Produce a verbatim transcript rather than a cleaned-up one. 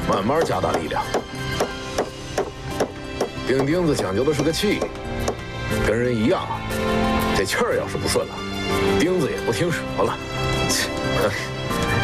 慢慢加大力量。钉钉子讲究的是个气，跟人一样，这气儿要是不顺了，钉子也不听使唤了。切。